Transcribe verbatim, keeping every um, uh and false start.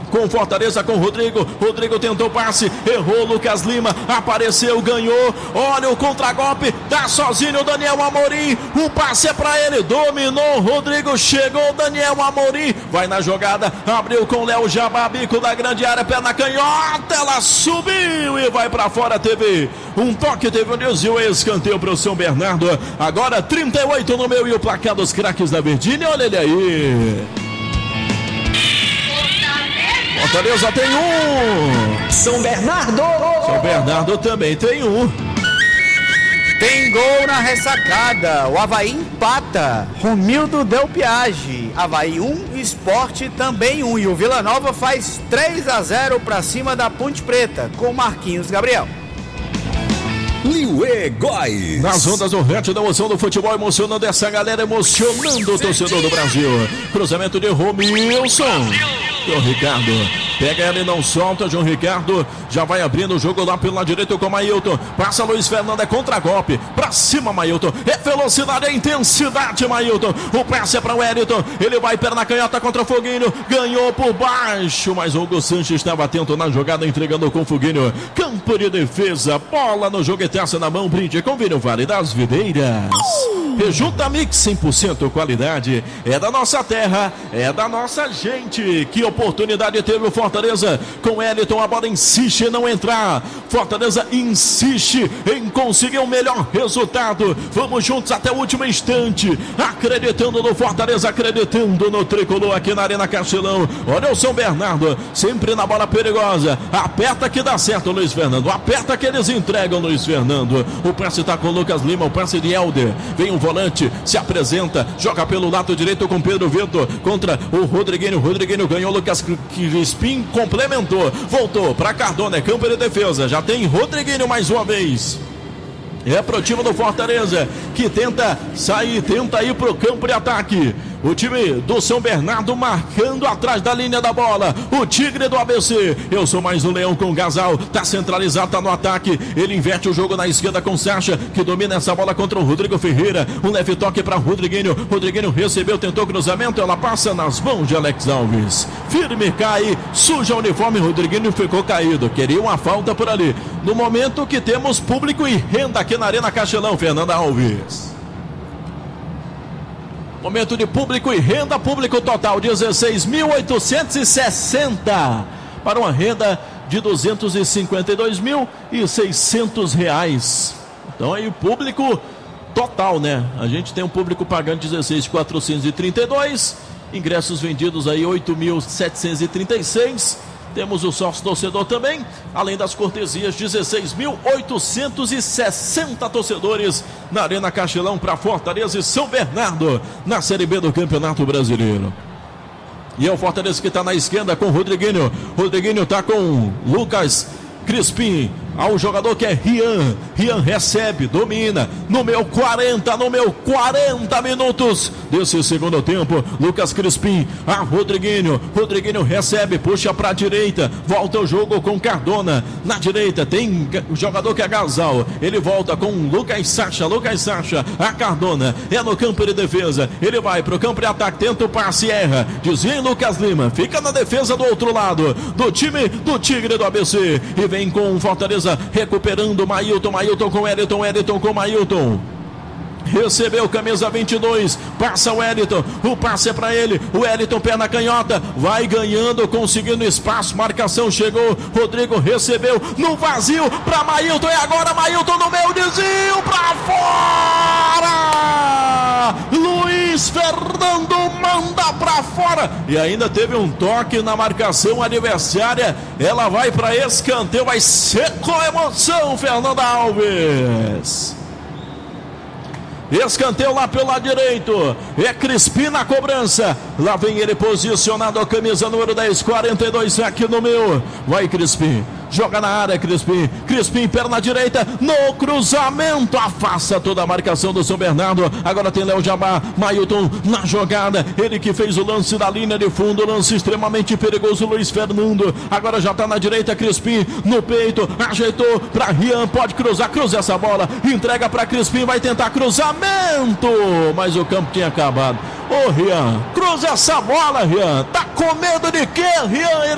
com Fortaleza, com Rodrigo. Rodrigo tentou passe, errou. Lucas Lima apareceu, ganhou. Olha o contragolpe, tá sozinho o Daniel Amorim. O passe é pra ele, dominou. Rodrigo chegou, Daniel Amorim vai na jogada, abriu com Léo Jabá, bico da grande área, perna canhota, ela subiu e vai pra fora. Teve um toque, teve um desvio, escanteio pro São Bernardo. Agora trinta e oito no meu e o placar dos craques da Virgínia, olha ele aí. Fortaleza tem um. São Bernardo. São Bernardo também tem um. Tem gol na ressacada. O Avaí empata. Romildo Del Piage. Avaí um, Sport também um. E o Vila Nova faz três a zero para cima da Ponte Preta com Marquinhos Gabriel. Liuê Góis. Nas ondas do Rete da emoção do futebol, emocionando essa galera, emocionando o torcedor do Brasil. Cruzamento de Romilson. João Ricardo pega ela e não solta. João Ricardo já vai abrindo o jogo lá pelo lado direito com Mailton. Passa Luiz Fernando, é contra-golpe. Pra cima, Mailton. É velocidade, é intensidade, Mailton. O passe é pra Wellington. Ele vai perna canhota contra o Foguinho. Ganhou por baixo, mas o Hugo Sanches estava atento na jogada, entregando com o Foguinho. Campo de defesa, bola no jogo e taça na mão. Brinde com Vinho Vale das Videiras. Rejunta Mix cem por cento qualidade. É da nossa terra, é da nossa gente. Que oportunidade teve o Fortaleza com Wellington. A bola insiste em não entrar. Fortaleza insiste em conseguir o melhor resultado. Vamos juntos até o último instante. Acreditando no Fortaleza, acreditando no tricolor aqui na Arena Castelão. Olha o São Bernardo, sempre na bola perigosa. Aperta que dá certo, Luiz Fernando. Aperta que eles entregam, Luiz Fernando. O passe está com o Lucas Lima, o passe de Helder. Vem o volante, se apresenta, joga pelo lado direito com Pedro Vitor contra o Rodriguinho. Rodriguinho ganhou, Lucas Crispim complementou, voltou para Cardona, é campo de defesa, já tem Rodriguinho mais uma vez. É pro time do Fortaleza, que tenta sair, tenta ir pro campo de ataque. O time do São Bernardo marcando atrás da linha da bola. O Tigre do A B C. Eu sou mais um Leão com o Gasal. Tá centralizado, tá no ataque. Ele inverte o jogo na esquerda com Sacha, que domina essa bola contra o Rodrigo Ferreira. Um leve toque para Rodriguinho. Rodriguinho recebeu, tentou cruzamento. Ela passa nas mãos de Alex Alves. Firme, cai, suja o uniforme. Rodriguinho ficou caído. Queria uma falta por ali. No momento que temos público e renda aqui na Arena Castelão, Fernanda Alves. Momento de público e renda, público total dezesseis mil oitocentos e sessenta para uma renda de duzentos e cinquenta e dois mil e seiscentos reais. Então aí o público total, né? A gente tem um público pagando dezesseis mil quatrocentos e trinta e dois, ingressos vendidos aí oito mil setecentos e trinta e seis. Temos o sócio torcedor também, além das cortesias, dezesseis mil oitocentos e sessenta torcedores na Arena Castelão para Fortaleza e São Bernardo na Série B do Campeonato Brasileiro. E é o Fortaleza que está na esquerda com o Rodriguinho. Rodriguinho está com Lucas Crispim. Ao jogador que é Rian. Rian recebe, domina. No meu quarenta, no meu quarenta minutos desse segundo tempo. Lucas Crispim, a Rodriguinho. Rodriguinho recebe, puxa para a direita. Volta o jogo com Cardona. Na direita tem o jogador que é Gasal. Ele volta com Lucas Sacha. Lucas Sacha, a Cardona. É no campo de defesa. Ele vai para o campo de ataque. Tenta o passe, erra. Desvia em Lucas Lima. Fica na defesa do outro lado. Do time do Tigre do A B C. E vem com o Fortaleza. Recuperando Mailton, Mailton com Wellington, Wellington com Mailton. Recebeu camisa vinte e dois, passa o Wellington, o passe é para ele, o Wellington perna canhota, vai ganhando, conseguindo espaço, marcação chegou, Rodrigo recebeu no vazio para Mailton, e agora Mailton no meio, desvio para fora, Luiz Fernando manda para fora, e ainda teve um toque na marcação adversária, ela vai para escanteio, vai ser com emoção, Fernanda Alves. Escanteio lá pelo lado direito. É Crispim na cobrança. Lá vem ele posicionado, a camisa número dez, quarenta e dois aqui no meu. Vai Crispim. Joga na área, Crispim. Crispim, perna direita, no cruzamento. Afasta toda a marcação do São Bernardo. Agora tem Léo Jabá, Mailton na jogada. Ele que fez o lance da linha de fundo. Lance extremamente perigoso, Luiz Fernando. Agora já está na direita, Crispim no peito. Ajeitou para Rian. Pode cruzar, cruza essa bola. Entrega para Crispim, vai tentar cruzamento. Mas o campo tinha acabado. Ô Rian, cruza essa bola, Rian. Tá com medo de quê, Rian? Ele